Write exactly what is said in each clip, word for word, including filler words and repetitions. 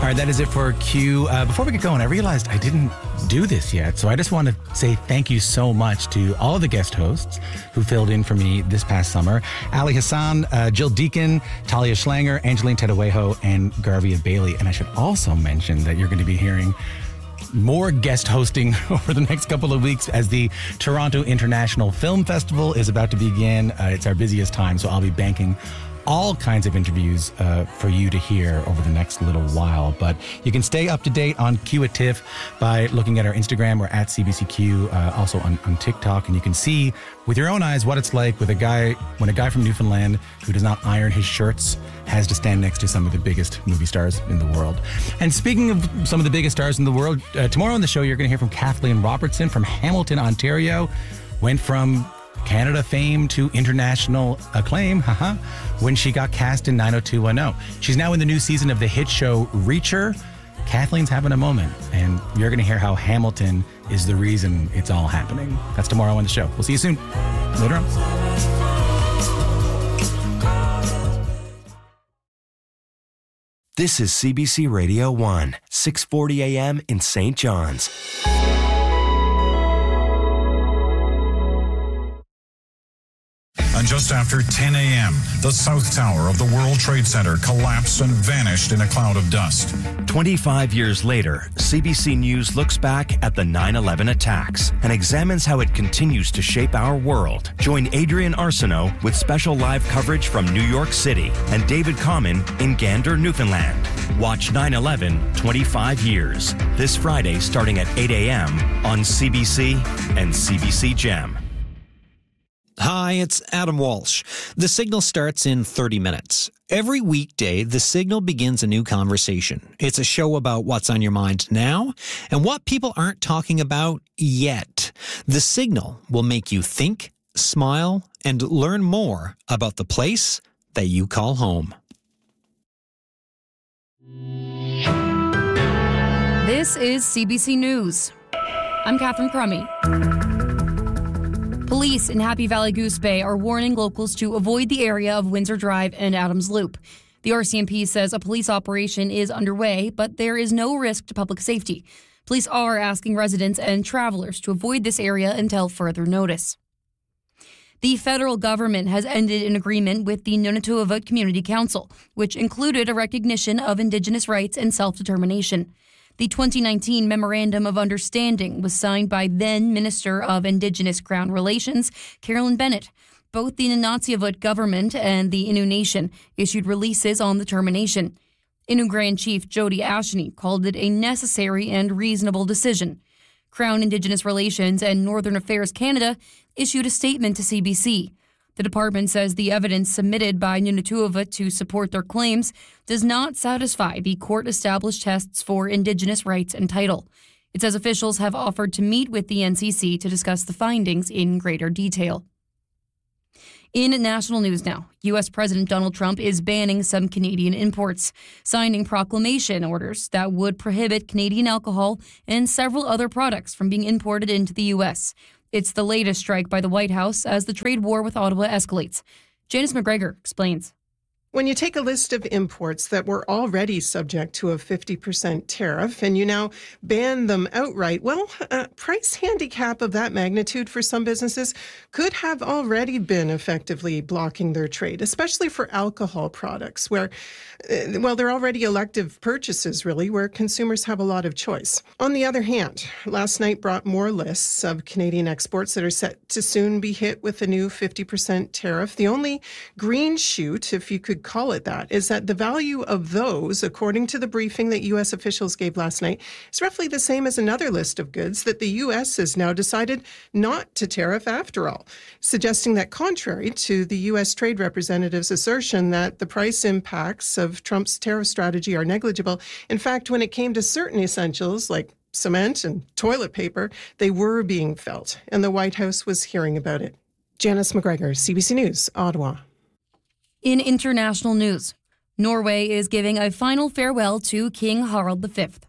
right, that is it for Q. Uh, before we get going, I realized I didn't do this yet, so I just want to say thank you so much to all of the guest hosts who filled in for me this past summer. Ali Hassan, uh, Jill Deacon, Talia Schlanger, Angeline Tedawejo, and Garvia Bailey. And I should also mention that you're going to be hearing more guest hosting over the next couple of weeks as the Toronto International Film Festival is about to begin. Uh, it's our busiest time, so I'll be banking all kinds of interviews uh, for you to hear over the next little while. But you can stay up to date on Q at TIFF by looking at our Instagram or at C B C Q, uh, also on, on TikTok. And you can see with your own eyes what it's like with a guy, when a guy from Newfoundland who does not iron his shirts has to stand next to some of the biggest movie stars in the world. And speaking of some of the biggest stars in the world, uh, tomorrow on the show, you're going to hear from Kathleen Robertson from Hamilton, Ontario. Went from Canada fame to international acclaim, haha, when she got cast in nine oh two one oh. She's now in the new season of the hit show Reacher. Kathleen's having a moment, and you're going to hear how Hamilton is the reason it's all happening. That's tomorrow on the show. We'll see you soon. Later on. This is C B C Radio one, six forty a.m. in Saint John's. And just after ten a.m., the South Tower of the World Trade Center collapsed and vanished in a cloud of dust. twenty-five years later, C B C News looks back at the nine eleven attacks and examines how it continues to shape our world. Join Adrian Arsenault with special live coverage from New York City and David Common in Gander, Newfoundland. Watch nine eleven twenty-five years this Friday starting at eight a.m. on C B C and C B C Gem. Hi, it's Adam Walsh. The Signal starts in thirty minutes. Every weekday, The Signal begins a new conversation. It's a show about what's on your mind now and what people aren't talking about yet. The Signal will make you think, smile, and learn more about the place that you call home. This is C B C News. I'm Catherine Crummy. Police in Happy Valley Goose Bay are warning locals to avoid the area of Windsor Drive and Adams Loop. The R C M P says a police operation is underway, but there is no risk to public safety. Police are asking residents and travelers to avoid this area until further notice. The federal government has ended an agreement with the Nunatuavut Community Council, which included a recognition of Indigenous rights and self-determination. The twenty nineteen Memorandum of Understanding was signed by then Minister of Indigenous Crown Relations, Carolyn Bennett. Both the Nunatuavut government and the Innu Nation issued releases on the termination. Innu Grand Chief Jody Asheny called it a necessary and reasonable decision. Crown Indigenous Relations and Northern Affairs Canada issued a statement to C B C. The department says the evidence submitted by Nunatuavut to support their claims does not satisfy the court-established tests for Indigenous rights and title. It says officials have offered to meet with the N C C to discuss the findings in greater detail. In national news now, U S President Donald Trump is banning some Canadian imports, signing proclamation orders that would prohibit Canadian alcohol and several other products from being imported into the U S. It's the latest strike by the White House as the trade war with Ottawa escalates. Janice McGregor explains. When you take a list of imports that were already subject to a fifty percent tariff and you now ban them outright, well, a price handicap of that magnitude for some businesses could have already been effectively blocking their trade, especially for alcohol products where, well, they're already elective purchases, really, where consumers have a lot of choice. On the other hand, last night brought more lists of Canadian exports that are set to soon be hit with a new fifty percent tariff. The only green shoot, if you could call it that, is that the value of those, according to the briefing that U S officials gave last night, is roughly the same as another list of goods that the U S has now decided not to tariff after all, suggesting that contrary to the U S trade representative's assertion that the price impacts of Trump's tariff strategy are negligible, in fact, when it came to certain essentials like cement and toilet paper, they were being felt, and the White House was hearing about it. Janice McGregor, C B C News, Ottawa. In international news, Norway is giving a final farewell to King Harald the Fifth.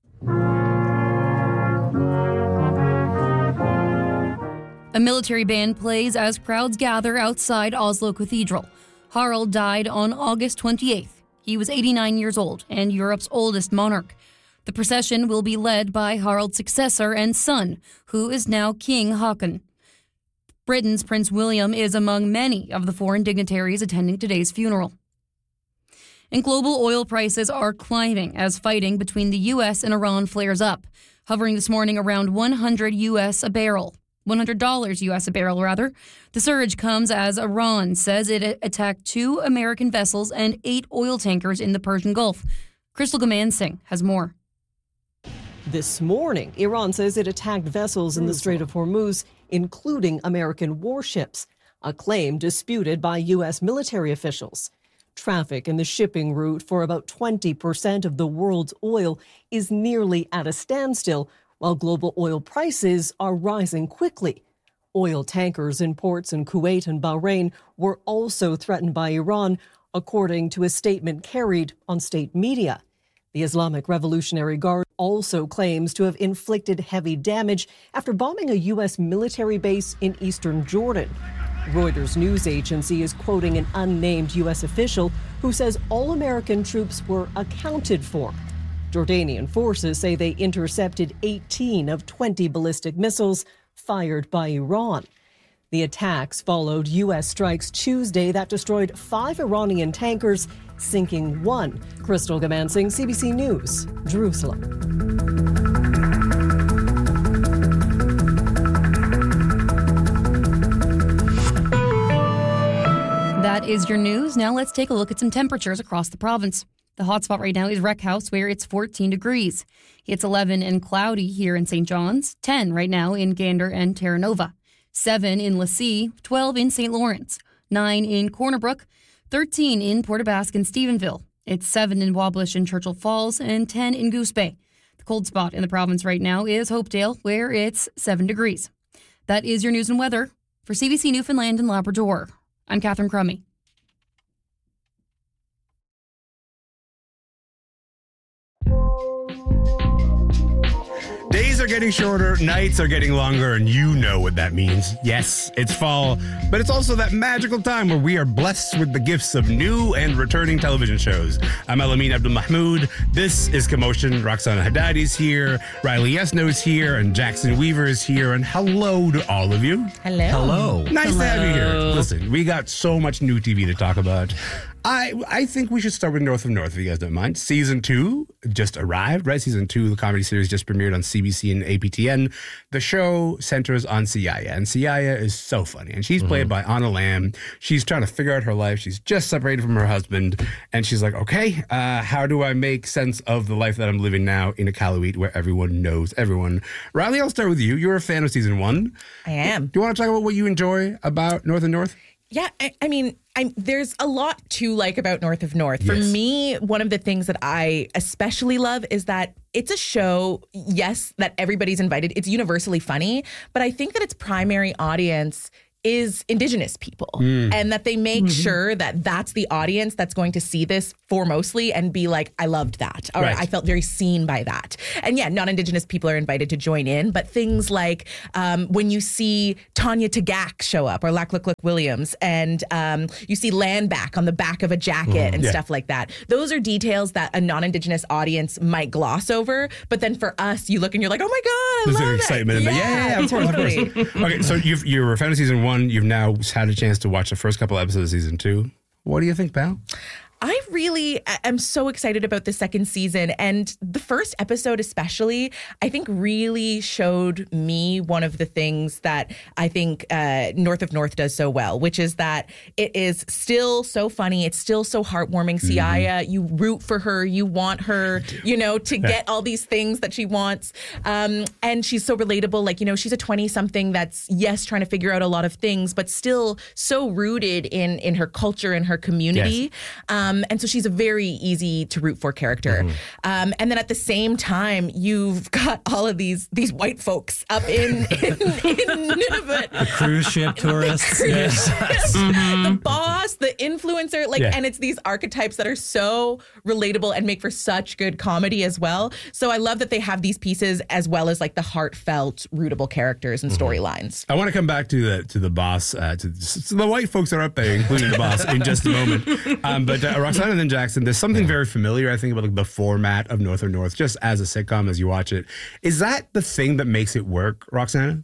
A military band plays as crowds gather outside Oslo Cathedral. Harald died on August twenty-eighth. He was eighty-nine years old and Europe's oldest monarch. The procession will be led by Harald's successor and son, who is now King Haakon. Britain's Prince William is among many of the foreign dignitaries attending today's funeral. And global oil prices are climbing as fighting between the U S and Iran flares up, hovering this morning around one hundred U S a barrel. one hundred dollars U S a barrel, rather. The surge comes as Iran says it attacked two American vessels and eight oil tankers in the Persian Gulf. Crystal Gamansingh has more. This morning, Iran says it attacked vessels in the Strait of Hormuz, including American warships, a claim disputed by U S military officials. Traffic in the shipping route for about twenty percent of the world's oil is nearly at a standstill, while global oil prices are rising quickly. Oil tankers in ports in Kuwait and Bahrain were also threatened by Iran, according to a statement carried on state media. The Islamic Revolutionary Guard also claims to have inflicted heavy damage after bombing a U S military base in eastern Jordan. Reuters news agency is quoting an unnamed U S official who says all American troops were accounted for. Jordanian forces say they intercepted eighteen of twenty ballistic missiles fired by Iran. The attacks followed U S strikes Tuesday that destroyed five Iranian tankers, sinking one. Crystal Gamansingh, C B C News, Jerusalem. That is your news. Now let's take a look at some temperatures across the province. The hotspot right now is Rec House, where it's fourteen degrees. It's eleven and cloudy here in Saint John's, ten right now in Gander and Terra Nova, seven in Lassie, twelve in Saint Lawrence, nine in Corner Brook, thirteen in Port aux Basques and Stephenville. It's seven in Wablish and Churchill Falls, and ten in Goose Bay. The cold spot in the province right now is Hopedale, where it's seven degrees. That is your news and weather. For C B C Newfoundland and Labrador, I'm Catherine Crummy. Days are getting shorter, nights are getting longer, and you know what that means. Yes, it's fall, but it's also that magical time where we are blessed with the gifts of new and returning television shows. I'm Elamin Abdul-Mahmoud. This is Commotion. Roxana Haddadi's here, Riley Yesno's here, and Jackson Weaver is here. And hello to all of you. Hello. Hello. Nice Hello. to have you here. Listen, we got so much new T V to talk about. I I think we should start with North of North, if you guys don't mind. Season two just arrived, right? Season two, the comedy series just premiered on C B C and A P T N. The show centers on Siaya, and Siaya is so funny. And she's played mm-hmm. by Anna Lamb. She's trying to figure out her life. She's just separated from her husband, and she's like, okay, uh, how do I make sense of the life that I'm living now in Iqaluit, where everyone knows everyone? Riley, I'll start with you. You're a fan of season one. I am. Do you want to talk about what you enjoy about North of North? Yeah, I, I mean, I'm, there's a lot to like about North of North. For Yes. me, one of the things that I especially love is that it's a show, yes, that everybody's invited. It's universally funny, but I think that its primary audience is Indigenous people, mm. and that they make mm-hmm. sure that that's the audience that's going to see this foremostly and be like, I loved that, or right. I felt very seen by that. And yeah, non-Indigenous people are invited to join in, but things like um, when you see Tanya Tagaq show up, or Lachlan Williams, and um, you see land back on the back of a jacket mm. and yeah. stuff like that. Those are details that a non-Indigenous audience might gloss over, but then for us, you look and you're like, oh my God, I There's love an it. excitement in yeah, there. Yeah, yeah, of course, totally. of course. Okay, so you've, you're a fan of season one. You've now had a chance to watch the first couple episodes of season two. What do you think, pal? I really am so excited about the second season, and the first episode especially, I think really showed me one of the things that I think uh, North of North does so well, which is that it is still so funny. It's still so heartwarming. Mm-hmm. Siaya, you root for her. You want her, you know, to get all these things that she wants. Um, and she's so relatable. Like, you know, she's a twenty-something that's, yes, trying to figure out a lot of things, but still so rooted in, in her culture and her community. Yes. Um, Um, and so she's a very easy to root for character. Mm-hmm. Um, and then at the same time, you've got all of these these white folks up in, in, in Nunavut. The cruise ship tourists. The, yes. mm-hmm. the boss, the influencer. like, yeah. And it's these archetypes that are so relatable and make for such good comedy as well. So I love that they have these pieces as well as like the heartfelt, rootable characters and mm-hmm. storylines. I want to come back to the to the boss, uh, to, to the white folks that are up there, including the boss, in just a moment. Um, but uh, Roxanna and then Jackson, there's something very familiar, I think, about like the format of North of North, just as a sitcom as you watch it. Is that the thing that makes it work, Roxanna?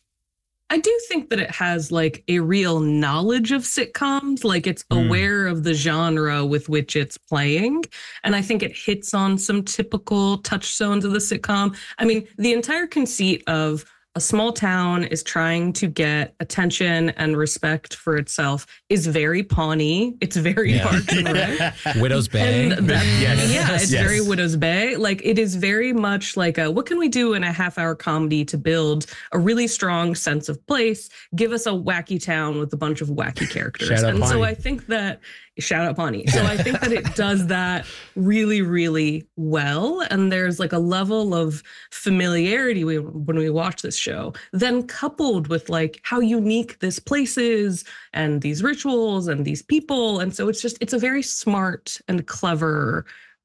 I do think that it has like a real knowledge of sitcoms, like it's mm. aware of the genre with which it's playing. And I think it hits on some typical touchstones of the sitcom. I mean, the entire conceit of a small town is trying to get attention and respect for itself is very Pawnee. It's very yeah. Parks and Rec. Widow's Bay. And that, yes. Yeah, it's yes. very Widow's Bay. Like it is very much like a, what can we do in a half hour comedy to build a really strong sense of place? Give us a wacky town with a bunch of wacky characters. Shout out and Pawnee. So I think that Shout out Pawnee. So I think that it does that really, really well. And there's like a level of familiarity when we watch this show, then coupled with like how unique this place is and these rituals and these people. And so it's just, it's a very smart and clever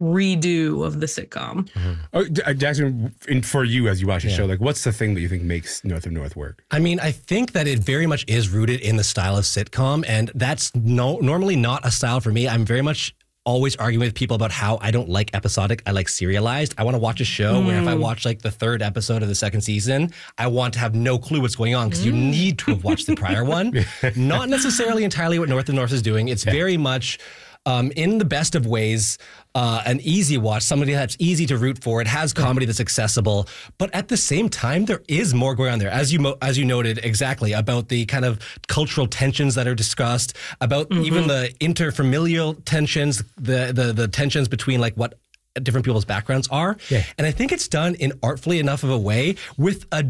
redo of the sitcom. Mm-hmm. Oh, Jackson, and for you as you watch the yeah. show, like what's the thing that you think makes North of North work? I mean, I think that it very much is rooted in the style of sitcom, and that's no normally not a style for me. I'm very much always arguing with people about how I don't like episodic, I like serialized. I want to watch a show mm. where if I watch like the third episode of the second season, I want to have no clue what's going on because mm. you need to have watched the prior one. Not necessarily entirely what North of North is doing. It's yeah. very much Um, in the best of ways, uh, an easy watch, somebody that's easy to root for. It has comedy that's accessible, but at the same time, there is more going on there. As you mo- as you noted exactly about the kind of cultural tensions that are discussed, about mm-hmm. even the interfamilial tensions, the, the the tensions between like what different people's backgrounds are. Yeah. And I think it's done in artfully enough of a way with a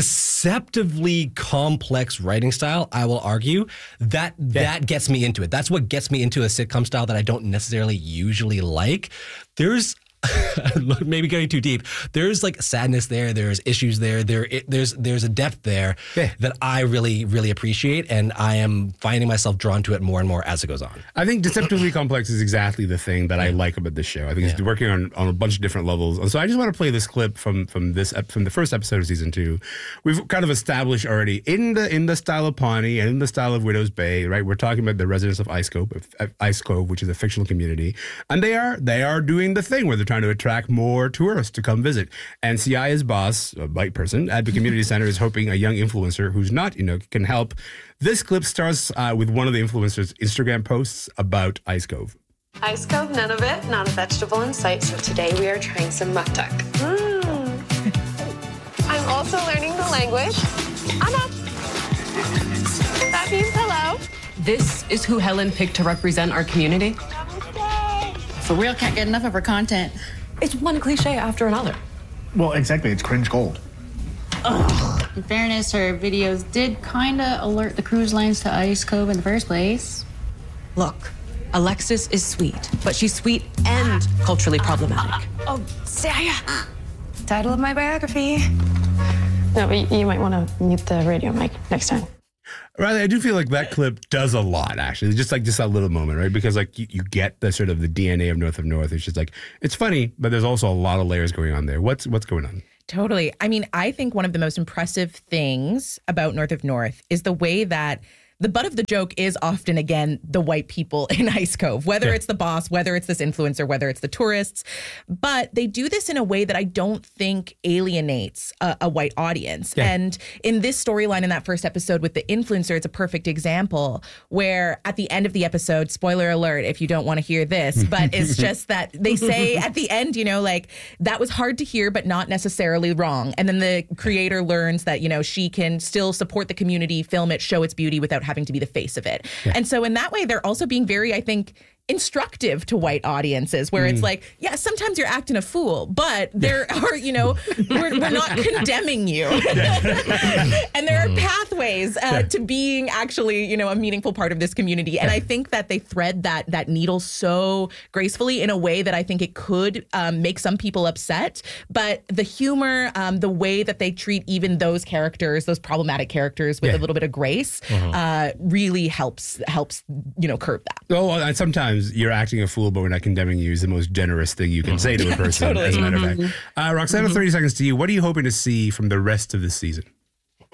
deceptively complex writing style, I will argue, that yeah. that gets me into it. That's what gets me into a sitcom style that I don't necessarily usually like. There's maybe getting too deep. There's like sadness there. There's issues there. There, it, there's there's a depth there yeah. that I really really appreciate, and I am finding myself drawn to it more and more as it goes on. I think deceptively complex is exactly the thing that I like about this show. I think yeah. it's working on, on a bunch of different levels. And so I just want to play this clip from from this from the first episode of season two. We've kind of established already in the in the style of Pawnee and in the style of Widow's Bay, right? We're talking about the residents of Ice Cove, Ice Cove, which is a fictional community, and they are they are doing the thing where they're trying to attract more tourists to come visit. And Siaya's boss, a white person at the community center, is hoping a young influencer who's not, you know, can help. This clip starts uh, with one of the influencers' Instagram posts about Ice Cove. Ice Cove, none of it, not a vegetable in sight. So today we are trying some muktuk. Mm. I'm also learning the language. Anna. That means hello. This is who Helen picked to represent our community. For real, can't get enough of her content. It's one cliche after another. Well, exactly. It's cringe gold. Ugh. In fairness, her videos did kind of alert the cruise lines to Ice Cove in the first place. Look, Alexis is sweet, but she's sweet and culturally problematic. Uh, uh, oh, Saya. Title of my biography. No, but you might want to mute the radio mic next time. Riley, I do feel like that clip does a lot, actually. Just like just that little moment, right? Because like you, you get the sort of the D N A of North of North. It's just like, it's funny, but there's also a lot of layers going on there. What's what's going on? Totally. I mean, I think one of the most impressive things about North of North is the way that the butt of the joke is often, again, the white people in Ice Cove, whether yeah. it's the boss, whether it's this influencer, whether it's the tourists. But they do this in a way that I don't think alienates a, a white audience. Yeah. And in this storyline in that first episode with the influencer, it's a perfect example where at the end of the episode, spoiler alert, if you don't want to hear this, but it's just that they say at the end, you know, like, that was hard to hear, but not necessarily wrong. And then the creator learns that, you know, she can still support the community, film it, show its beauty without having to be the face of it. Yeah. And so in that way, they're also being very, I think, instructive to white audiences where mm. it's like, yeah, sometimes you're acting a fool, but there yeah. are, you know, we're, we're not condemning you. And there are pathways uh, yeah. to being actually, you know, a meaningful part of this community. And yeah. I think that they thread that that needle so gracefully in a way that I think it could um, make some people upset. But the humor, um, the way that they treat even those characters, those problematic characters with yeah. a little bit of grace, uh-huh. uh, really helps, helps, you know, curb that. Oh, and sometimes you're acting a fool, but we're not condemning you is the most generous thing you can say to a person, totally. as a matter of Mm-hmm. fact. Uh, Roxanna, mm-hmm. thirty seconds to you. What are you hoping to see from the rest of this season?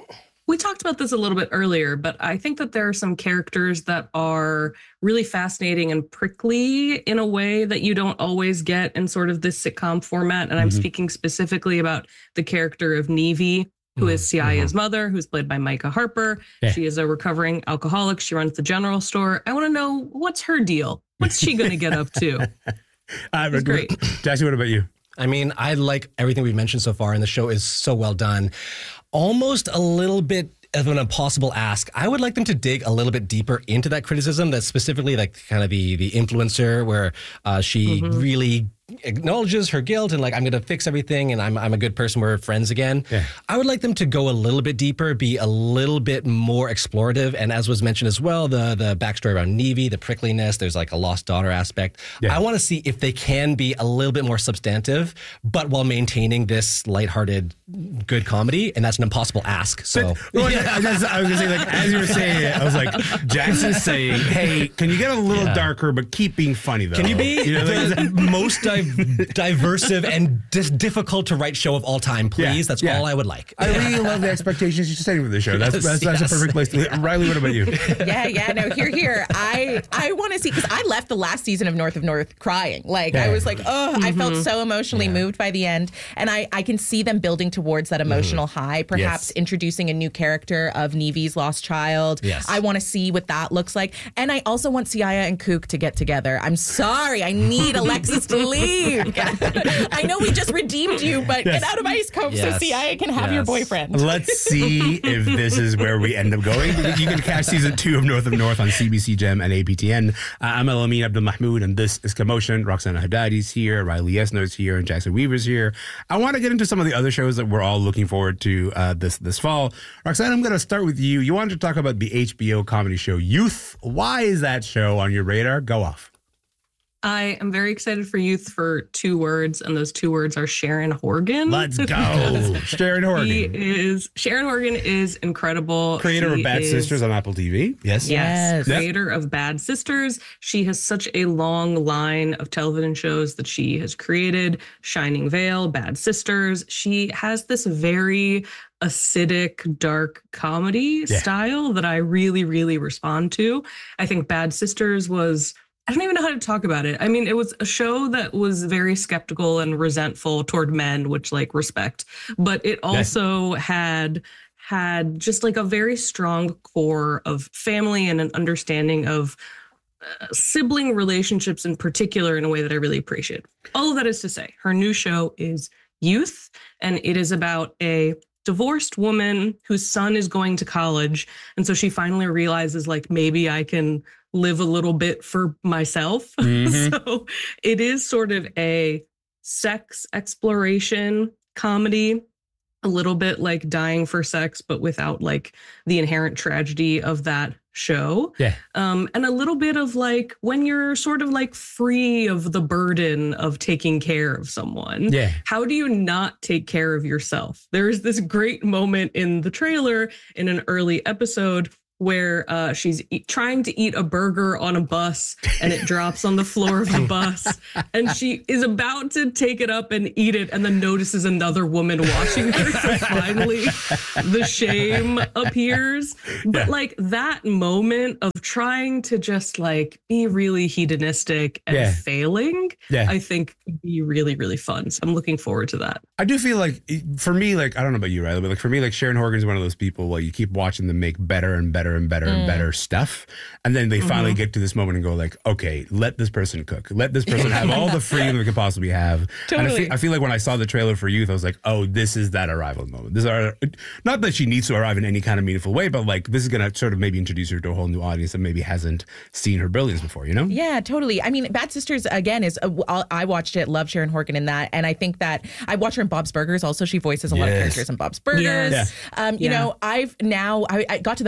We talked about this a little bit earlier, but I think that there are some characters that are really fascinating and prickly in a way that you don't always get in sort of this sitcom format. And I'm mm-hmm. speaking specifically about the character of Nevi, who mm-hmm. is Siaya's mm-hmm. mother, who's played by Micah Harper. Yeah. She is a recovering alcoholic. She runs the general store. I want to know, what's her deal? What's she going to get up to? uh, great. Jackson, what about you? I mean, I like everything we've mentioned so far, and the show is so well done. Almost a little bit of an impossible ask. I would like them to dig a little bit deeper into that criticism. That's specifically like kind of the the influencer, where uh, she mm-hmm. really acknowledges her guilt and like, I'm going to fix everything and I'm I'm a good person. We're friends again. Yeah. I would like them to go a little bit deeper, be a little bit more explorative. And as was mentioned as well, the the backstory around Nevi, the prickliness, there's like a lost daughter aspect. Yeah. I want to see if they can be a little bit more substantive, but while maintaining this lighthearted, good comedy. And that's an impossible ask. So but, well, yeah. I, was, I was going to say, like, as you were saying it, I was like, Jackson's saying, hey, can you get a little yeah. darker, but keep being funny though? Can you be you know, the most di- diversive and dis- difficult to write show of all time, please? Yeah, that's yeah. all I would like. I really love the expectations you're setting for the show. That's yes, that's, that's yes. a perfect place to. Riley, what about you? Yeah, yeah, no, here, here. I I want to see, because I left the last season of North of North crying. Like yeah. I was like, oh, mm-hmm. I felt so emotionally yeah. moved by the end, and I I can see them building towards that emotional mm-hmm. high. Perhaps yes. introducing a new character of Nevi's lost child. Yes. I want to see what that looks like, and I also want Siaya and Kook to get together. I'm sorry, I need Alexis to leave. I know we just redeemed you, but yes. get out of Ice Cove yes. so Siaya can have yes. your boyfriend. Let's see if this is where we end up going. You can catch season two of North of North on C B C Gem and A P T N. Uh, I'm Al-Amin Abdul Mahmoud, and this is Commotion. Roxana Haddadi's here, Riley Yesner's here, and Jackson Weaver's here. I want to get into some of the other shows that we're all looking forward to uh, this this fall. Roxana, I'm going to start with you. You wanted to talk about the H B O comedy show Youth. Why is that show on your radar? Go off. I am very excited for Youth for two words, and those two words are Sharon Horgan. Let's go. Sharon Horgan. He is, Sharon Horgan is incredible. Creator she of Bad is, Sisters on Apple T V. Yes. Yes. Creator of Bad Sisters. She has such a long line of television shows that she has created. Shining Vale, Bad Sisters. She has this very acidic, dark comedy yeah. style that I really, really respond to. I think Bad Sisters was... I don't even know how to talk about it. I mean, it was a show that was very skeptical and resentful toward men, which, like, respect. But it also yes. had had just like a very strong core of family and an understanding of uh, sibling relationships in particular in a way that I really appreciate. All of that is to say, her new show is Youth, and it is about a divorced woman whose son is going to college. And so she finally realizes, like, maybe I can live a little bit for myself. Mm-hmm. So it is sort of a sex exploration comedy, a little bit like Dying for Sex, but without like the inherent tragedy of that show. Yeah. Um, and a little bit of like when you're sort of like free of the burden of taking care of someone. Yeah. How do you not take care of yourself? There is this great moment in the trailer in an early episode where uh, she's e- trying to eat a burger on a bus and it drops on the floor of the bus, and she is about to take it up and eat it and then notices another woman watching her. So finally the shame appears. But yeah. like that moment of trying to just like be really hedonistic and yeah. failing, yeah. I think could be really, really fun. So I'm looking forward to that. I do feel like for me, like, I don't know about you, Riley, but like for me, like Sharon Horgan is one of those people where you keep watching them make better and better and better and better stuff, and then they finally mm-hmm. get to this moment and go like, okay, let this person cook, let this person have all the freedom we could possibly have. Totally. And I feel, I feel like when I saw the trailer for Youth, I was like, oh, this is that arrival moment. This is our, not that she needs to arrive in any kind of meaningful way, but like this is gonna sort of maybe introduce her to a whole new audience that maybe hasn't seen her brilliance before, you know? Yeah, totally. I mean, Bad Sisters again is uh, I watched it, love Sharon Horgan in that, and I think that I watch her in Bob's Burgers. Also, she voices a yes. lot of characters in Bob's Burgers. Yes. Yeah. Um, you yeah. know, I've now I, I got to the point where I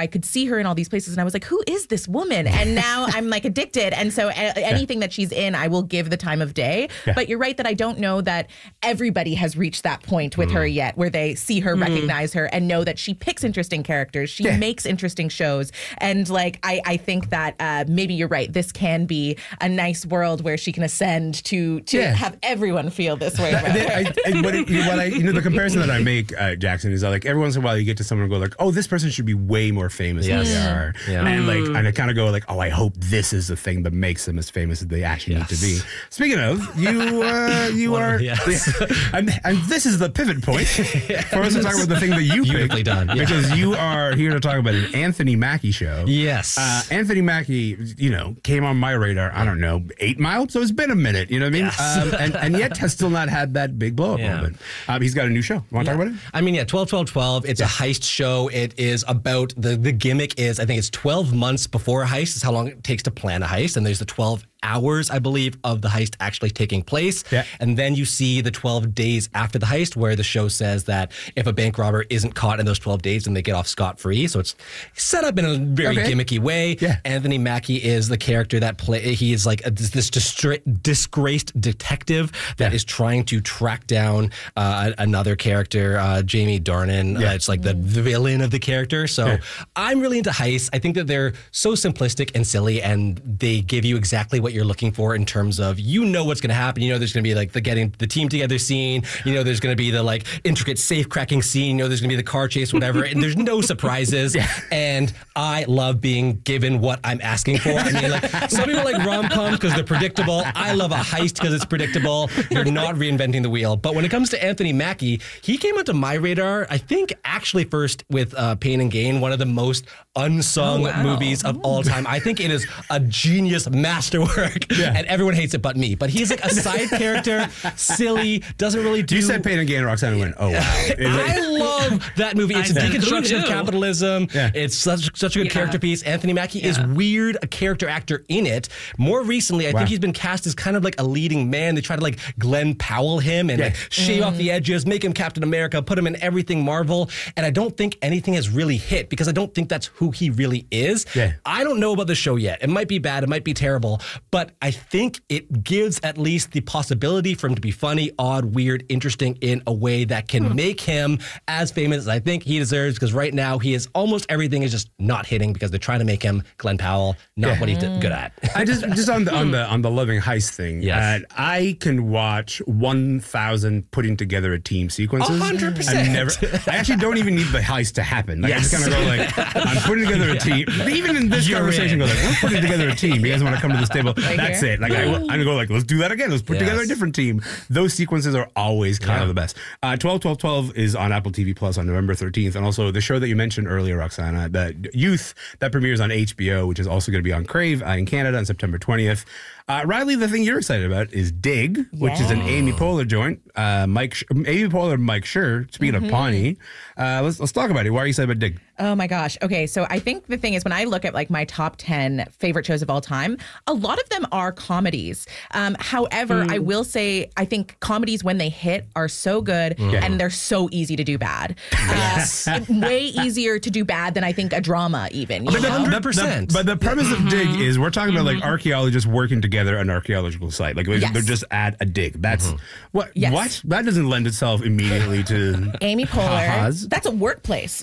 could see her in all these places and I was like, who is this woman? And now I'm like addicted. And so a- anything that she's in, I will give the time of day. Yeah. But you're right that I don't know that everybody has reached that point with mm. her yet, where they see her, mm. recognize her, and know that she picks interesting characters. She yeah. makes interesting shows. And like, I, I think that uh, maybe you're right. This can be a nice world where she can ascend to to yeah. have everyone feel this way. About I, I, what, it, what I, you know, the comparison that I make, uh, Jackson, is that like every once in a while you get to someone and go like, oh, this person should be way more famous yes. than they are. Yeah. And like, and I kind of go like, oh, I hope this is the thing that makes them as famous as they actually yes. need to be. Speaking of, you uh, you well, are, yes. and, and this is the pivot point for us to talk about the thing that you picked, done, yeah. because you are here to talk about an Anthony Mackie show. Yes. Uh, Anthony Mackie, you know, came on my radar, I don't know, eight miles? So it's been a minute, you know what I mean? Yes. Um, and, and yet has still not had that big blow up yeah. moment. Um, he's got a new show. Want to yeah. talk about it? I mean, yeah, twelve twelve twelve. It's yeah. a heist show. It is about, the, the gimmick is, I think it's twelve months before a heist is how long it takes to plan a heist. And there's the twelve hours, I believe, of the heist actually taking place. Yeah. And then you see the twelve days after the heist where the show says that if a bank robber isn't caught in those twelve days, then they get off scot-free. So it's set up in a very okay. gimmicky way. Yeah. Anthony Mackie is the character that play. He is like a, this distra- disgraced detective that yeah. is trying to track down uh, another character, uh, Jamie Dornan. Yeah. Uh, it's like the, the villain of the character. So yeah. I'm really into heists. I think that they're so simplistic and silly, and they give you exactly what you're looking for in terms of, you know what's going to happen. You know there's going to be like the getting the team together scene. You know there's going to be the like intricate safe cracking scene. You know there's going to be the car chase, whatever. And there's no surprises. Yeah. And I love being given what I'm asking for. I mean, like some people like rom-coms because they're predictable. I love a heist because it's predictable. You're not reinventing the wheel. But when it comes to Anthony Mackie, he came onto my radar, I think, actually first with uh, Pain and Gain, one of the most unsung oh, wow. movies of all time. I think it is a genius masterwork, yeah. and everyone hates it but me. But he's like a side character, silly, doesn't really do... You said Pain and Gain, Roxanne went, oh, wow. I love that movie. It's a deconstruction of capitalism. Yeah. It's such, such a good yeah. character piece. Anthony Mackie yeah. is weird, a character actor in it. More recently, I wow. think he's been cast as kind of like a leading man. They try to like Glenn Powell him and yeah. like shave mm. off the edges, make him Captain America, put him in everything Marvel. And I don't think anything has really hit because I don't think that's who he really is. Yeah. I don't know about the show yet. It might be bad. It might be terrible. But I think it gives at least the possibility for him to be funny, odd, weird, interesting in a way that can hmm. make him as famous as I think he deserves, because right now he is almost everything is just not hitting because they're trying to make him Glenn Powell, not yeah. what he's good at. I just just on the on the on the loving heist thing. Yes. Uh, I can watch one thousand putting together a team sequences. one hundred percent. I never. I actually don't even need the heist to happen. Like, yes. I just kind of go like, I'm putting together a team. Even in this You're conversation, in. go like, we're putting together a team. You guys want to come to this table? Right That's here? it. Like I, I'm gonna go like, let's do that again. Let's put yes. together a different team. Those sequences are always kind yeah. of the best. Uh, twelve twelve twelve is on Apple T V Plus on November thirteenth, and also the show that you mentioned earlier, Roxana, that Youth, that premieres on H B O, which is also going to be on Crave uh, in Canada on September twentieth. Uh, Riley, the thing you're excited about is Dig, which yeah. is an Amy Poehler joint. Uh, Mike, Amy Poehler, Mike Schur. Speaking mm-hmm. of Pawnee, uh, let's let's talk about it. Why are you excited about Dig? Oh my gosh. Okay, so I think the thing is, when I look at like my top ten favorite shows of all time, a lot of them are comedies. Um, however, mm. I will say I think comedies, when they hit, are so good mm. and they're so easy to do bad. Yes. Uh, way easier to do bad than I think a drama even. You but, know? the, one hundred percent. The, but the premise of Dig is we're talking about like archaeologists working together an archaeological site. Like yes. they're just at a dig. That's mm-hmm. what yes. what? That doesn't lend itself immediately to Amy Poehler. Ha-has. That's a workplace.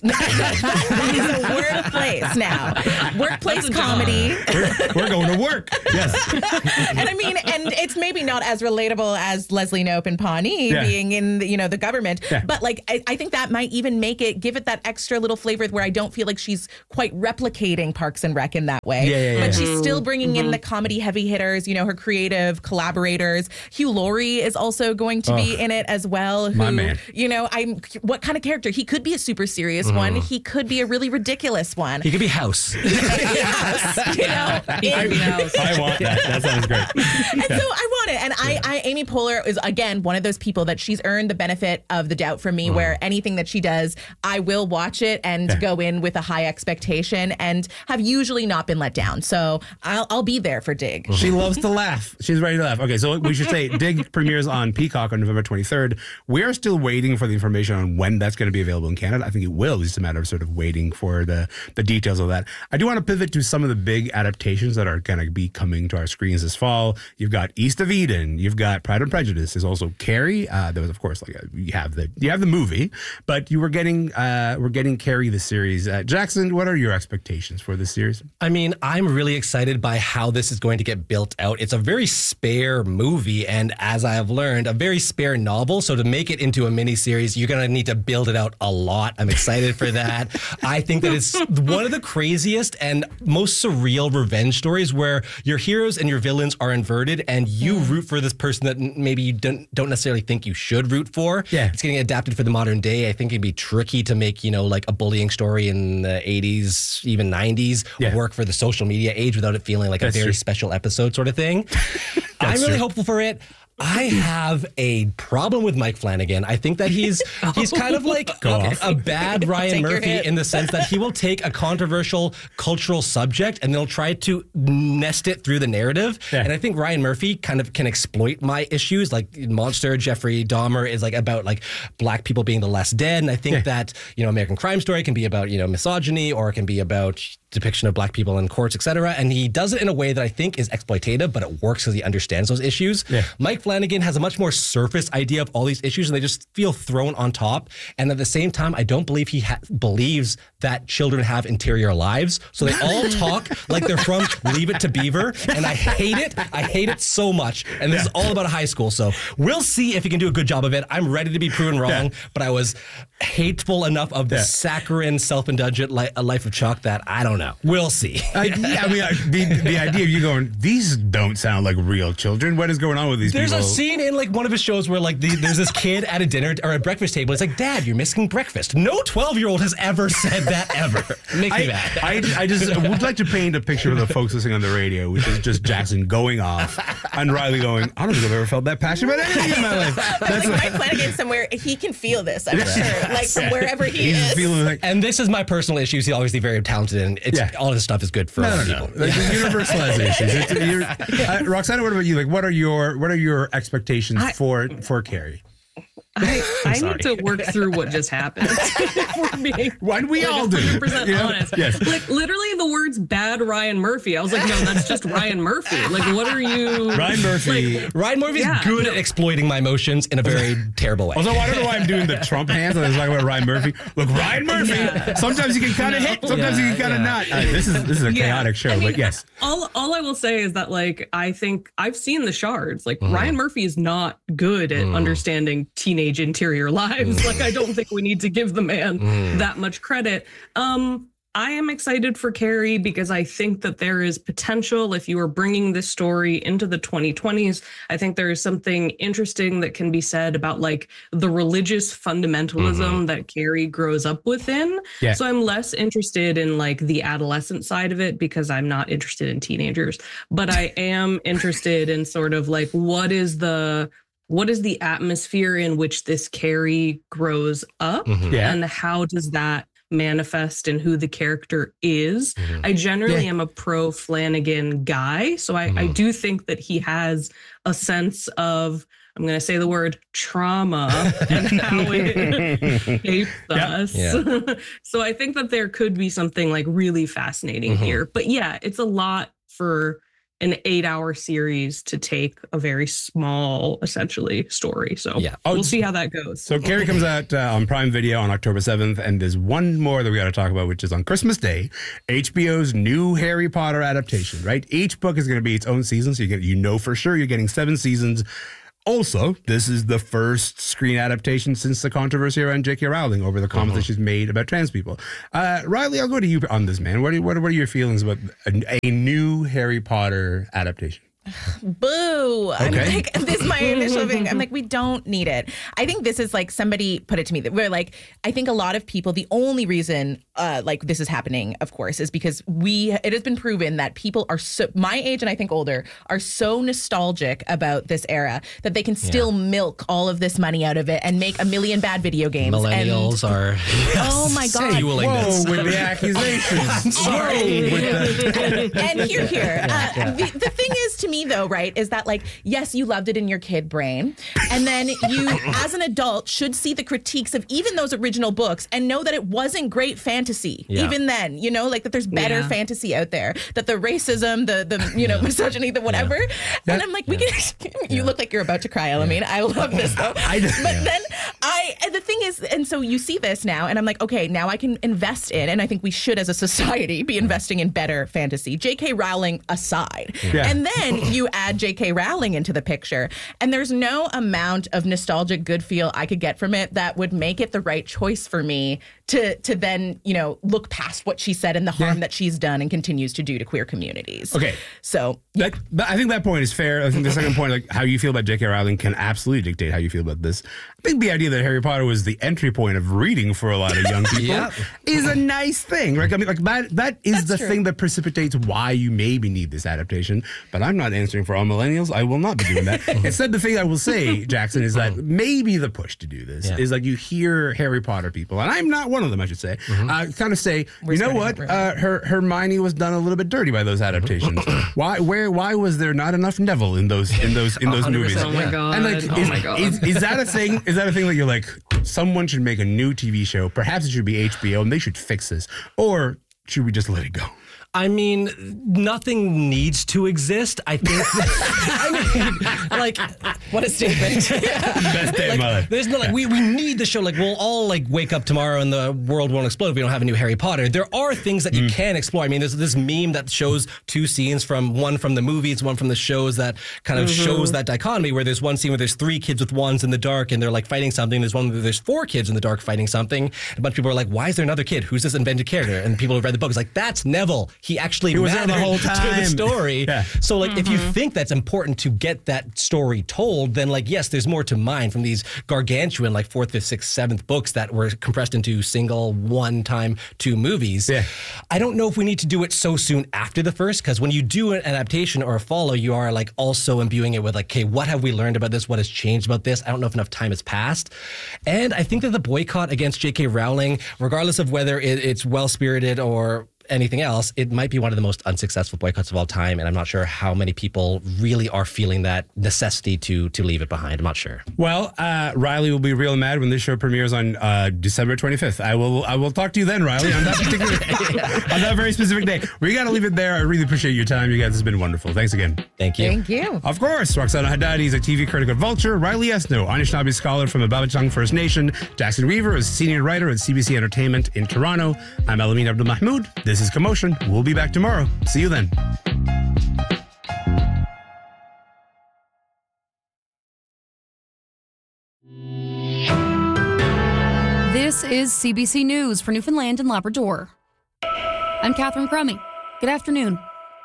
That is a workplace now. Workplace comedy. We're, we're going to work. Yes. And I mean, and it's maybe not as relatable as Leslie Knope and Pawnee yeah. being in the, you know, the government, yeah. but like I, I think that might even make it, give it that extra little flavor where I don't feel like she's quite replicating Parks and Rec in that way. Yeah, yeah, but yeah. she's still bringing mm-hmm. in the comedy heavy hitters, you know, her creative collaborators. Hugh Laurie is also going to oh, be in it as well. Who, my man. You know, I'm what kind of character? He could be a super serious mm. one. He could be a really ridiculous one. He could be House. Yes, you know, I, House. I want that. That sounds great. And yeah. so I want it. And I, I, Amy Poehler is again one of those people that she's earned the benefit of the doubt from me. Mm. Where anything that she does, I will watch it and yeah. go in with a high expectation, and have usually not been let down. So I'll, I'll be there for Dig. She loves supposed to laugh. She's ready to laugh. Okay, so we should say Dig premieres on Peacock on November twenty-third. We are still waiting for the information on when that's going to be available in Canada. I think it will. It's just a matter of sort of waiting for the, the details of that. I do want to pivot to some of the big adaptations that are going to be coming to our screens this fall. You've got East of Eden. You've got Pride and Prejudice. There's also Carrie. Uh, there was, of course, like a, you have the you have the movie, but you were getting uh, we're getting Carrie the series. Uh, Jackson, what are your expectations for this series? I mean, I'm really excited by how this is going to get built out. It's a very spare movie, and as I have learned, a very spare novel. So to make it into a miniseries, you're going to need to build it out a lot. I'm excited for that. I think that it's one of the craziest and most surreal revenge stories where your heroes and your villains are inverted, and you root for this person that maybe you don't don't necessarily think you should root for. Yeah. It's getting adapted for the modern day. I think it'd be tricky to make, you know, like a bullying story in the eighties, even nineties, Yeah. work for the social media age without it feeling like That's a very true. special episode sort of thing. I'm really true. hopeful for it. I have a problem with Mike Flanagan. I think that he's he's kind of like a, a bad Ryan Take your Murphy hit. in the sense that he will take a controversial cultural subject and they'll try to nest it through the narrative. Yeah. And I think Ryan Murphy kind of can exploit my issues. Like Monster, Jeffrey Dahmer is like about like black people being the less dead. And I think Yeah. that, you know, American Crime Story can be about, you know, misogyny, or it can be about depiction of black people in courts, et cetera. And he does it in a way that I think is exploitative, but it works because he understands those issues. Yeah. Mike Flanagan has a much more surface idea of all these issues, and they just feel thrown on top. And at the same time, I don't believe he ha- believes that children have interior lives. So they all talk like they're from Leave It to Beaver, and I hate it. I hate it so much. And this is all about a high school. So we'll see if he can do a good job of it. I'm ready to be proven wrong, Yeah. but I was hateful enough of the Yeah. saccharine, self-indulgent li- a life of Chuck that I don't know. We'll see. I, yeah, I mean, I, the, the idea of you going, these don't sound like real children. What is going on with these There's people? a scene in like one of his shows where like the, there's this kid at a dinner or a breakfast table. It's like, Dad, you're missing breakfast. No twelve-year-old has ever said that ever. It makes me I, mad. I, I just would like to paint a picture of the folks listening on the radio, which is just Jackson going off and Riley going, I don't think I've ever felt that passionate about anything in my life. That's Like Mike Flanagan somewhere, he can feel this, I'm sure. Like from wherever he He's is. feeling like, And this is my personal issues. He's obviously very talented, and it's Yeah. all this stuff is good for no, other no, no. people. Like, the universalized issues. It's, you're, uh, Roxana, what about you? Like, what are your what are your expectations I- for for Carrie? I, I sorry. need to work through what just happened. If we're being When we like all do. one hundred percent You know? honest. Yes. Like literally the words bad Ryan Murphy. I was like, no, that's just Ryan Murphy. Like, what are you? Ryan Murphy. Like, Ryan Murphy's Yeah, good no. at exploiting my emotions in a very terrible way. Also, I don't know why I'm doing the Trump hands when I was talking about Ryan Murphy. Look, Ryan Murphy. Yeah. Sometimes you can kind of No. hit. Sometimes Yeah, you can kind of yeah. not. Uh, this is this is a Yeah. chaotic show, I mean, but yes. All all I will say is that like I think I've seen the shards. Like Mm-hmm. Ryan Murphy is not good at Mm. understanding teenage interior lives. Like I don't think we need to give the man Mm. that much credit. Um I am excited for Carrie because I think that there is potential if you are bringing this story into the twenty twenties. I think there is something interesting that can be said about like the religious fundamentalism Mm-hmm. that Carrie grows up within. Yeah. So I'm less interested in like the adolescent side of it because I'm not interested in teenagers, but I am interested in sort of like what is the what is the atmosphere in which this Carrie grows up Mhm. Yeah. and how does that manifest in who the character is. Mhm. I generally Yeah. am a pro Flanagan guy. So I, I Mhm. do think that he has a sense of, I'm going to say the word trauma and how it shapes Yeah. us. Yeah. So I think that there could be something like really fascinating Mhm. here. But yeah, it's a lot for an eight hour series to take a very small, essentially, story. So Yeah. Oh, we'll see how that goes. So Carrie comes out uh, on Prime Video on October seventh, and there's one more that we got to talk about, which is on Christmas Day, H B O's new Harry Potter adaptation, right? Each book is going to be its own season, so you get you know for sure you're getting seven seasons. Also, this is the first screen adaptation since the controversy around J K Rowling over the comments Mhm. that she's made about trans people. Uh, Riley, I'll go to you on this, man. What are, what are, what are your feelings about a, a new Harry Potter adaptation? Boo. I'm Okay. like, this is my initial thing. I'm like, we don't need it. I think this is like somebody put it to me that we're like, I think a lot of people, the only reason uh, like this is happening, of course, is because we, it has been proven that people are so, my age and I think older, are so nostalgic about this era that they can still milk all of this money out of it and make a million bad video games. Millennials and, are oh my God. fueling Whoa, this. with the accusations. I'm sorry. Whoa, with the- and here, here. Uh, the, the thing is, to me, me, though, right, is that, like, yes, you loved it in your kid brain. And then you, as an adult, should see the critiques of even those original books and know that it wasn't great fantasy, yeah. even then, you know, like that there's better yeah. fantasy out there, that the racism, the, the you know, yeah. misogyny, the whatever. Yeah. And I'm like, we yeah. can, you yeah. look like you're about to cry, Elamine. Yeah. I love this, though. I, but yeah. then I, and the thing is, and so you see this now, and I'm like, okay, now I can invest in, and I think we should as a society be investing in better fantasy. J K. Rowling aside. Yeah. And then you add J K. Rowling into the picture, and there's no amount of nostalgic good feel I could get from it that would make it the right choice for me to to then, you know, look past what she said and the harm yeah. that she's done and continues to do to queer communities. Okay. So that, I think that point is fair. I think the second point, like how you feel about J K. Rowling can absolutely dictate how you feel about this. I think the idea that Harry Potter was the entry point of reading for a lot of young people yep. is a nice thing. Right? I mean, like that, that is That's the true. thing that precipitates why you maybe need this adaptation. But I'm not answering for all millennials. I will not be doing that. Instead, the thing I will say, Jackson, is that maybe the push to do this yeah. is like you hear Harry Potter people, and I'm not one of them, I should say, mm-hmm. uh, kind of say, We're you know what, uh, her Hermione was done a little bit dirty by those adaptations. why, where, why was there not enough Neville in those in those in those movies? Oh my god! And like, oh is, my god. Is, is that a thing? Is that a thing that you're like, someone should make a new T V show? Perhaps it should be H B O, and they should fix this, or should we just let it go? I mean, nothing needs to exist. I think. I mean, like, what a statement! Best day like, of my life. There's no like, we we need the show. Like, we'll all like wake up tomorrow and the world won't explode if we don't have a new Harry Potter. There are things that you mm. can explore. I mean, there's this meme that shows two scenes from one from the movies, one from the shows that kind of mm-hmm. shows that dichotomy. Where there's one scene where there's three kids with wands in the dark and they're like fighting something. There's one where there's four kids in the dark fighting something. A bunch of people are like, "Why is there another kid? Who's this invented character?" And people who read the book is like, "That's Neville. He actually he was there the whole time to the story." Yeah. So like, mm-hmm. if you think that's important to get that story told, then like, yes, there's more to mine from these gargantuan like fourth, fifth, sixth, seventh books that were compressed into single one-time two movies. Yeah. I don't know if we need to do it so soon after the first, because when you do an adaptation or a follow, you are like also imbuing it with like, okay, what have we learned about this? What has changed about this? I don't know if enough time has passed. And I think that the boycott against J K. Rowling, regardless of whether it, it's well-spirited or anything else, it might be one of the most unsuccessful boycotts of all time, and I'm not sure how many people really are feeling that necessity to to leave it behind. I'm not sure. Well, uh, Riley will be real mad when this show premieres on uh, December twenty-fifth. I will I will talk to you then, Riley, on that particular day, on that very specific day. We got to leave it there. I really appreciate your time. You guys, this has been wonderful. Thanks again. Thank you. Thank you. Of course, Roxana Haddadi is a T V critic at Vulture. Riley Esno, Anishinaabe scholar from the Babachang First Nation. Jackson Weaver is a senior writer at C B C Entertainment in Toronto. I'm Elamine Abdul-Mahmoud. This is Commotion. We'll be back tomorrow. See you then. This is C B C News for Newfoundland and Labrador. I'm Catherine Crummy. Good afternoon.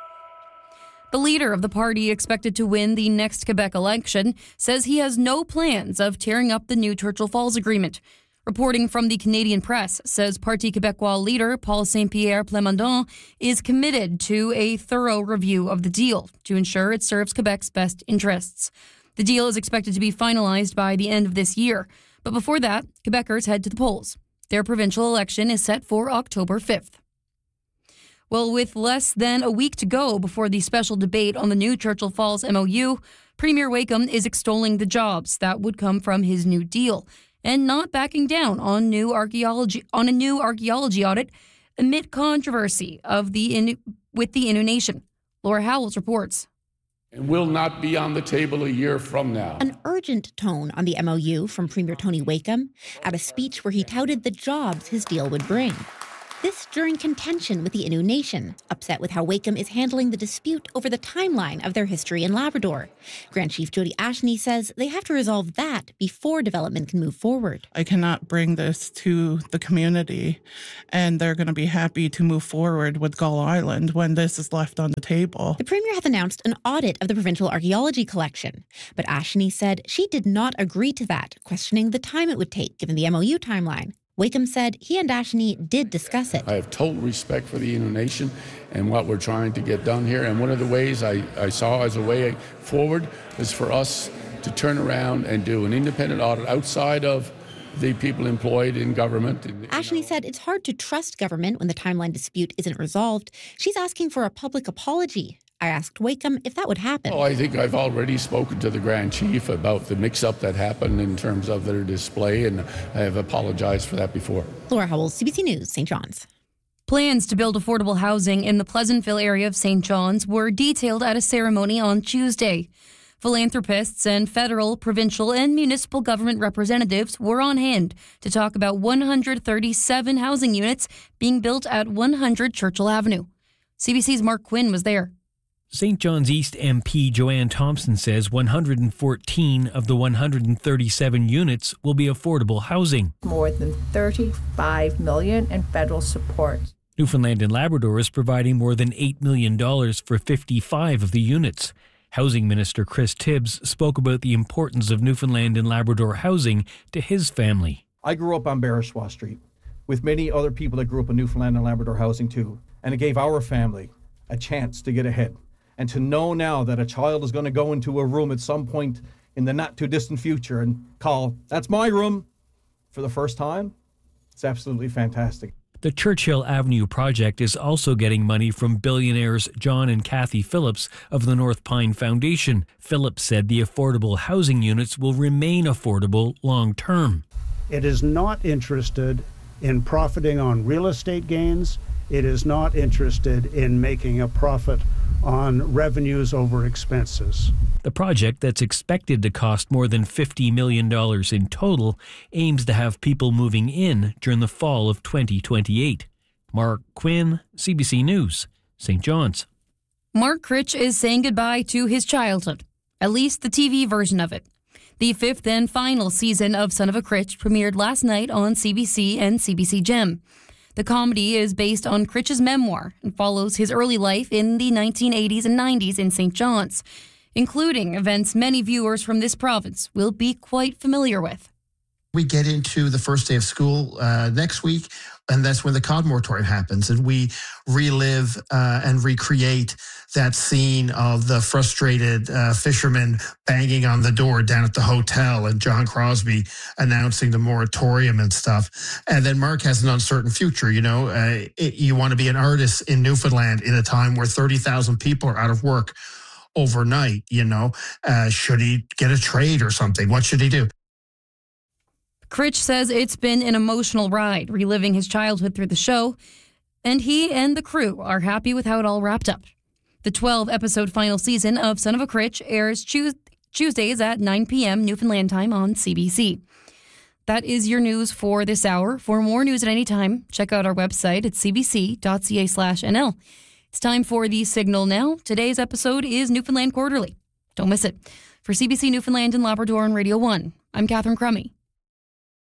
The leader of the party expected to win the next Quebec election says he has no plans of tearing up the new Churchill Falls Agreement. Reporting from the Canadian Press says Parti Québécois leader Paul Saint-Pierre Plamondon is committed to a thorough review of the deal to ensure it serves Quebec's best interests. The deal is expected to be finalized by the end of this year, but before that, Quebecers head to the polls. Their provincial election is set for October fifth. Well, with less than a week to go before the special debate on the new Churchill Falls M O U, Premier Wakeham is extolling the jobs that would come from his new deal and not backing down on new archaeology on a new archaeology audit amid controversy of the Innu, with the Innu Nation. Laura Howells reports. It will not be on the table a year from now. An urgent tone on the M O U from Premier Tony Wakeham at a speech where he touted the jobs his deal would bring. This during contention with the Innu Nation, upset with how Wakeham is handling the dispute over the timeline of their history in Labrador. Grand Chief Jody Ashney says they have to resolve that before development can move forward. I cannot bring this to the community, and they're going to be happy to move forward with Gull Island when this is left on the table. The Premier has announced an audit of the provincial archaeology collection, but Ashney said she did not agree to that, questioning the time it would take given the M O U timeline. Wakeham said he and Ashney did discuss it. I have total respect for the Innu Nation and what we're trying to get done here. And one of the ways I, I saw as a way forward is for us to turn around and do an independent audit outside of the people employed in government. Ashney said it's hard to trust government when the timeline dispute isn't resolved. She's asking for a public apology. I asked Wakeham if that would happen. Oh, I think I've already spoken to the Grand Chief about the mix-up that happened in terms of their display, and I have apologized for that before. Laura Howell, C B C News, Saint John's. Plans to build affordable housing in the Pleasantville area of Saint John's were detailed at a ceremony on Tuesday. Philanthropists and federal, provincial, and municipal government representatives were on hand to talk about one hundred thirty-seven housing units being built at one hundred Churchill Avenue. C B C's Mark Quinn was there. Saint John's East M P Joanne Thompson says one hundred fourteen of the one hundred thirty-seven units will be affordable housing. More than thirty-five million dollars in federal support. Newfoundland and Labrador is providing more than eight million dollars for fifty-five of the units. Housing Minister Chris Tibbs spoke about the importance of Newfoundland and Labrador housing to his family. I grew up on Barraswa Street with many other people that grew up in Newfoundland and Labrador housing too, and it gave our family a chance to get ahead. And to know now that a child is going to go into a room at some point in the not too distant future and call, "That's my room," for the first time, it's absolutely fantastic. The Churchill Avenue project is also getting money from billionaires John and Kathy Phillips of the North Pine Foundation. Phillips said the affordable housing units will remain affordable long term. It is not interested in profiting on real estate gains. It is not interested in making a profit on revenues over expenses. The project, that's expected to cost more than fifty million dollars in total, aims to have people moving in during the fall of twenty twenty-eight. Mark Quinn, C B C News, Saint John's. Mark Critch is saying goodbye to his childhood, at least the T V version of it. The fifth and final season of Son of a Critch premiered last night on C B C and C B C Gem. The comedy is based on Critch's memoir and follows his early life in the nineteen eighties and nineties in Saint John's, including events many viewers from this province will be quite familiar with. We get into the first day of school uh, next week, and that's when the cod moratorium happens, and we relive uh, and recreate that scene of the frustrated uh, fisherman banging on the door down at the hotel and John Crosby announcing the moratorium and stuff. And then Mark has an uncertain future. You know, uh, it, you want to be an artist in Newfoundland in a time where thirty thousand people are out of work overnight. You know, uh, should he get a trade or something? What should he do? Critch says it's been an emotional ride, reliving his childhood through the show, and he and the crew are happy with how it all wrapped up. The twelve-episode final season of Son of a Critch airs Tues- Tuesdays at nine p.m. Newfoundland time on C B C. That is your news for this hour. For more news at any time, check out our website at c b c dot c a slash n l. It's time for the Signal now. Today's episode is Newfoundland Quarterly. Don't miss it. For C B C Newfoundland and Labrador on Radio one, I'm Catherine Crummy.